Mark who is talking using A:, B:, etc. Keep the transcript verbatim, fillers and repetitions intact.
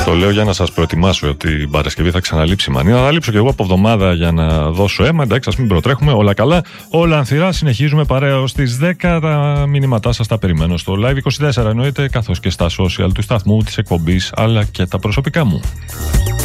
A: Το λέω για να σας προετοιμάσω ότι την Παρασκευή θα ξαναλείψει η μανία. Θα λείψω και εγώ από εβδομάδα για να δώσω αίμα. Εντάξει, ας μην προτρέχουμε. Όλα καλά. Όλα ανθυρά. Συνεχίζουμε παρέα ως τις δέκα. Τα μηνύματά σας τα περιμένω στο Live είκοσι τέσσερα εννοείται, καθώς και στα social του σταθμού, της εκπομπής, αλλά και τα προσωπικά μου.